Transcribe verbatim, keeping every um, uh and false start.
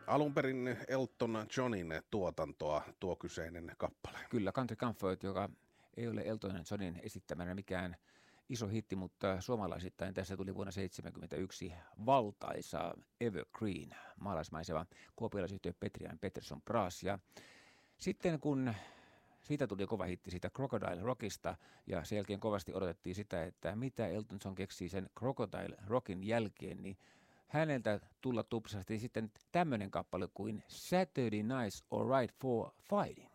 Alun perin Elton Johnin tuotantoa tuo kyseinen kappale. Kyllä, Country Comfort, joka ei ole Elton Johnin esittämänä mikään iso hitti, mutta suomalaisittain tässä tuli vuonna seitsemänkymmentäyksi valtaisa Evergreen, maalaismaiseva kuopiolaisyhtiö Petri and Pettersson Brass. Ja sitten kun siitä tuli kova hitti siitä Crocodile Rockista ja sen jälkeen kovasti odotettiin sitä, että mitä Elton John keksii sen Crocodile Rockin jälkeen, niin häneltä tulla tupsasti sitten tämmöinen kappale kuin Saturday Night's Alright for Fighting.